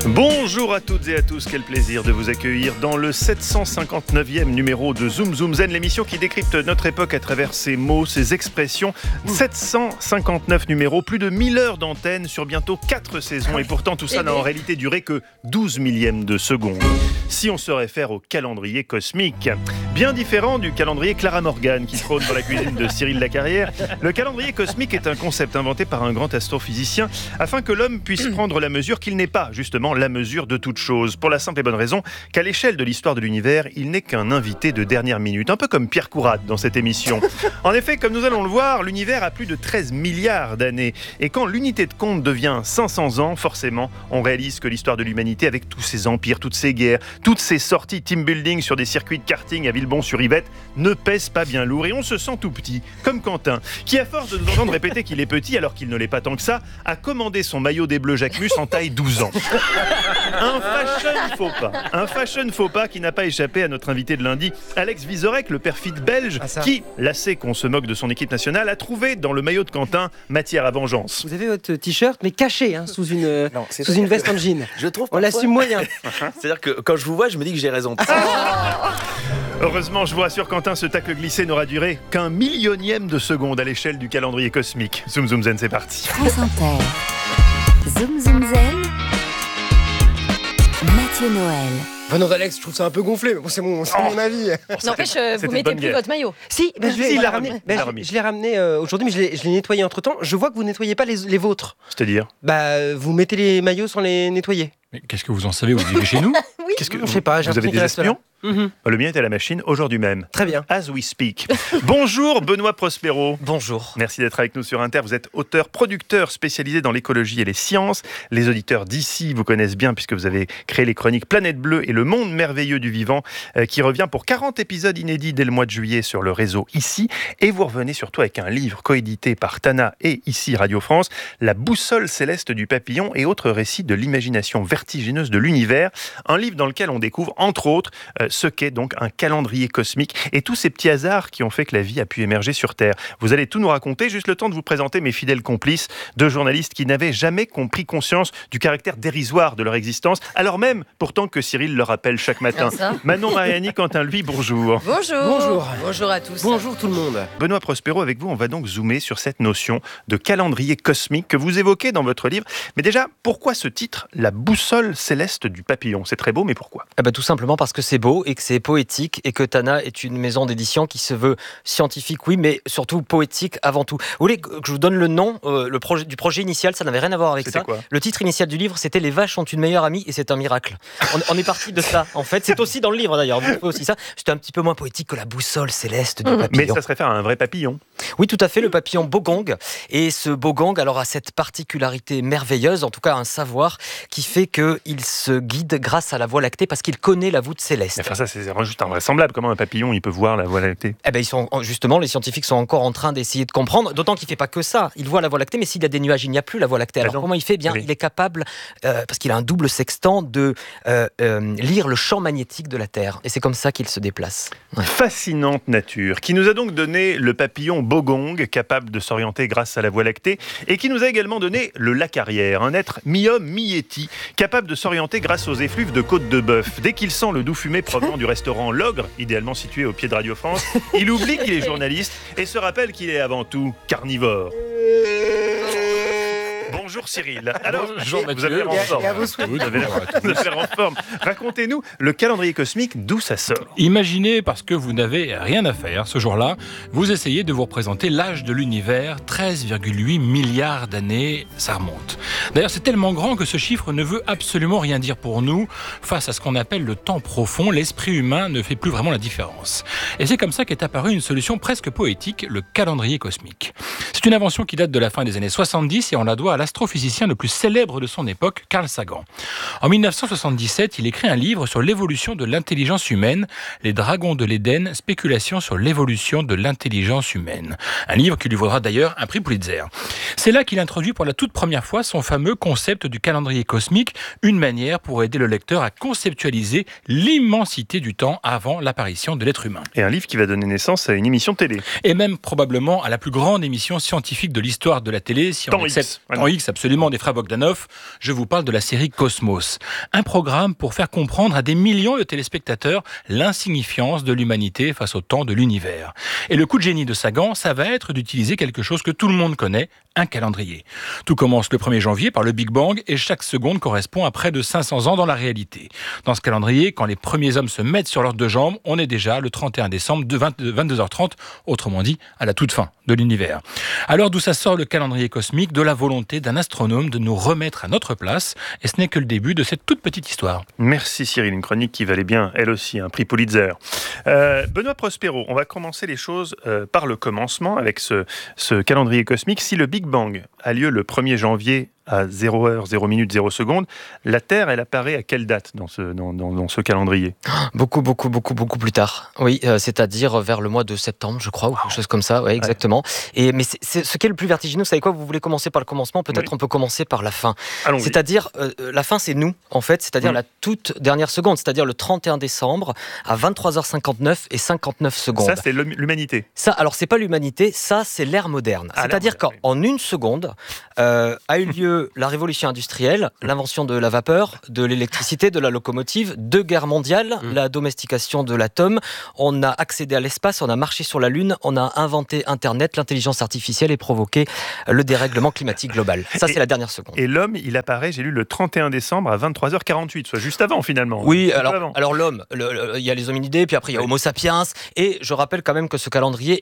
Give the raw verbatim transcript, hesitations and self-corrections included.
Bonjour à toutes et à tous, quel plaisir de vous accueillir dans le sept cent cinquante-neuvième numéro de Zoom Zoom Zen, l'émission qui décrypte notre époque à travers ses mots, ses expressions. sept cent cinquante-neuf numéros, plus de mille heures d'antenne sur bientôt quatre saisons, et pourtant tout ça n'a en réalité duré que douze millièmes de seconde. Si on se réfère au calendrier cosmique, bien différent du calendrier Clara Morgan qui trône dans la cuisine de Cyril Lacarrière, le calendrier cosmique est un concept inventé par un grand astrophysicien afin que l'homme puisse prendre la mesure qu'il n'est pas, justement, la mesure de toute chose, pour la simple et bonne raison qu'à l'échelle de l'histoire de l'univers, il n'est qu'un invité de dernière minute, un peu comme Pierre Courade dans cette émission. En effet, comme nous allons le voir, l'univers a plus de treize milliards d'années, et quand l'unité de compte devient cinq cents ans, forcément, on réalise que l'histoire de l'humanité, avec tous ses empires, toutes ses guerres, toutes ces sorties team building sur des circuits de karting à Villebon-sur-Yvette, ne pèse pas bien lourd, et on se sent tout petit, comme Quentin, qui à force de nous entendre répéter qu'il est petit alors qu'il ne l'est pas tant que ça, a commandé son maillot des Bleus Jacquemus en taille douze ans. Un fashion faux pas, un fashion faux pas qui n'a pas échappé à notre invité de lundi, Alex Vizorek, le perfide belge, ah, qui, lassé qu'on se moque de son équipe nationale, a trouvé dans le maillot de Quentin matière à vengeance. Vous avez votre t-shirt, mais caché, hein, sous une, non, sous une veste en jean. Je trouve on l'assume moyen. C'est-à-dire que quand je vous vois, je me dis que j'ai raison. Heureusement, je vous rassure, Quentin, ce tacle glissé n'aura duré qu'un millionième de seconde à l'échelle du calendrier cosmique. Zoom Zoom Zen, c'est parti. France Inter. Zoom Zoom Zen. Mathieu Noël. Enfin non, Alex, je trouve ça un peu gonflé, mais bon, c'est mon, c'est oh. mon avis. N'empêche, euh, vous mettez plus guerre. Votre maillot. Si, ben, je, l'ai, si, je, l'ai ramené, ben, je, je l'ai ramené euh, aujourd'hui, mais je l'ai, je l'ai nettoyé entre temps. Je vois que vous nettoyez pas les, les vôtres. C'est-à-dire ? Bah, vous mettez les maillots sans les nettoyer. Mais qu'est-ce que vous en savez ? Vous vivez chez nous ? Oui. Qu'est-ce que je sais pas. J'ai vous avez des espions ? Mmh. Le mien est à la machine aujourd'hui même. Très bien. As we speak. Bonjour Benoît Prospero. Bonjour. Merci d'être avec nous sur Inter. Vous êtes auteur, producteur spécialisé dans l'écologie et les sciences. Les auditeurs d'ici vous connaissent bien puisque vous avez créé les chroniques Planète Bleue et Le Monde Merveilleux du Vivant euh, qui revient pour quarante épisodes inédits dès le mois de juillet sur le réseau Ici. Et vous revenez surtout avec un livre coédité par Tana et Ici Radio France, La boussole céleste du papillon et autres récits de l'imagination vertigineuse de l'univers. Un livre dans lequel on découvre entre autres euh, ce qu'est donc un calendrier cosmique et tous ces petits hasards qui ont fait que la vie a pu émerger sur Terre. Vous allez tout nous raconter, juste le temps de vous présenter mes fidèles complices, deux journalistes qui n'avaient jamais compris conscience du caractère dérisoire de leur existence, alors même pourtant que Cyril le rappelle chaque matin. Manon Mariani, Quentin Lui, bonjour. Bonjour. Bonjour. Bonjour à tous. Bonjour tout le monde. Benoît Prospero, avec vous, on va donc zoomer sur cette notion de calendrier cosmique que vous évoquez dans votre livre. Mais déjà, pourquoi ce titre, La boussole céleste du papillon ? C'est très beau, mais pourquoi ? Eh ben, tout simplement parce que c'est beau et que c'est poétique et que Tana est une maison d'édition qui se veut scientifique, oui, mais surtout poétique avant tout. Vous voulez que je vous donne le nom euh, le projet, du projet initial ? Ça n'avait rien à voir avec c'était ça. Quoi ? Le titre initial du livre, c'était « Les vaches ont une meilleure amie et c'est un miracle ». On, on est parti de ça, en fait. C'est aussi dans le livre, d'ailleurs. Vous trouvez aussi ça. C'était un petit peu moins poétique que la boussole céleste du papillon. Mais ça se réfère à un vrai papillon. Oui, tout à fait, le papillon bogong. Et ce bogong, alors, a cette particularité merveilleuse, en tout cas un savoir, qui fait qu'il se guide grâce à la Voie lactée parce qu'il connaît la voûte céleste. Enfin, ça, c'est juste invraisemblable. Comment un papillon, il peut voir la Voie lactée ? Eh ben, ils sont, justement, les scientifiques sont encore en train d'essayer de comprendre, d'autant qu'il ne fait pas que ça. Il voit la Voie lactée, mais s'il y a des nuages, il n'y a plus la Voie lactée. Alors, ben comment il fait ? Bien, oui. il est capable, euh, parce qu'il a un double sextant, de euh, euh, lire le champ magnétique de la Terre. Et c'est comme ça qu'il se déplace. Ouais. Fascinante nature, qui nous a donc donné le papillon bogong, capable de s'orienter grâce à la Voie lactée, et qui nous a également donné le Lacarrière, un être mi-homme, mi-yéti, capable de s'orienter grâce aux effluves de côte de bœuf. Dès qu'il sent le doux fumé provenant du restaurant L'Ogre, idéalement situé au pied de Radio France, il oublie qu'il est journaliste et se rappelle qu'il est avant tout carnivore. Bonjour Cyril. Alors, Bonjour vous avez l'air en forme. Vous avez l'air en forme. Racontez-nous le calendrier cosmique, d'où ça sort. Imaginez, parce que vous n'avez rien à faire ce jour-là, vous essayez de vous représenter l'âge de l'univers, treize virgule huit milliards d'années, ça remonte. D'ailleurs, c'est tellement grand que ce chiffre ne veut absolument rien dire pour nous. Face à ce qu'on appelle le temps profond, l'esprit humain ne fait plus vraiment la différence. Et c'est comme ça qu'est apparue une solution presque poétique, le calendrier cosmique. C'est une invention qui date de la fin des années soixante-dix et on la doit à l'astrophysicien le plus célèbre de son époque, Carl Sagan. En mille neuf cent soixante-dix-sept, il écrit un livre sur l'évolution de l'intelligence humaine, Les Dragons de l'Éden, spéculation sur l'évolution de l'intelligence humaine. Un livre qui lui vaudra d'ailleurs un prix Pulitzer. C'est là qu'il introduit pour la toute première fois son fameux concept du calendrier cosmique, une manière pour aider le lecteur à conceptualiser l'immensité du temps avant l'apparition de l'être humain. Et un livre qui va donner naissance à une émission télé. Et même probablement à la plus grande émission scientifique de l'histoire de la télé, si on Temps accepte... X. Temps X absolument des frères Bogdanov, je vous parle de la série Cosmos. Un programme pour faire comprendre à des millions de téléspectateurs l'insignifiance de l'humanité face au temps de l'univers. Et le coup de génie de Sagan, ça va être d'utiliser quelque chose que tout le monde connaît, un calendrier. Tout commence le premier janvier par le Big Bang et chaque seconde correspond à près de cinq cents ans dans la réalité. Dans ce calendrier, quand les premiers hommes se mettent sur leurs deux jambes, on est déjà le trente et un décembre de vingt-deux heures trente, autrement dit à la toute fin de l'univers. Alors d'où ça sort le calendrier cosmique? De la volonté d'un astronome de nous remettre à notre place, et ce n'est que le début de cette toute petite histoire. Merci Cyril, une chronique qui valait bien, elle aussi, un prix Pulitzer. Euh, Benoît Prospero, on va commencer les choses euh, par le commencement avec ce, ce calendrier cosmique. Si le Big Bang a lieu le premier janvier à zéro heure, zéro minute, zéro seconde, la Terre, elle apparaît à quelle date dans ce, dans, dans, dans ce calendrier? Beaucoup, beaucoup, beaucoup, beaucoup plus tard. Oui, euh, c'est-à-dire vers le mois de septembre, je crois, ou quelque chose comme ça. Ouais, exactement. Ouais. Et mais c'est, c'est, ce qui est le plus vertigineux, vous savez quoi? Vous voulez commencer par le commencement? Peut-être oui. On peut commencer par la fin. Allons-y. C'est-à-dire, euh, la fin, c'est nous, en fait. C'est-à-dire mmh. la toute dernière seconde. C'est-à-dire le trente et un décembre à vingt-trois heures cinquante-neuf et cinquante-neuf secondes. Ça, c'est l'humanité. Ça, alors, c'est pas l'humanité. Ça, c'est l'ère moderne. Ah, c'est-à-dire qu'en oui. une seconde euh, a eu lieu la révolution industrielle, l'invention de la vapeur, de l'électricité, de la locomotive, deux guerres mondiales, mmh. la domestication de l'atome, on a accédé à l'espace, on a marché sur la Lune, on a inventé Internet, l'intelligence artificielle et provoqué le dérèglement climatique global. Ça, et, c'est la dernière seconde. Et l'homme, il apparaît, j'ai lu, le trente et un décembre à vingt-trois heures quarante-huit, soit juste avant finalement. Oui, alors, alors l'homme, il y a les hominidés, puis après il y a Homo sapiens, et je rappelle quand même que ce calendrier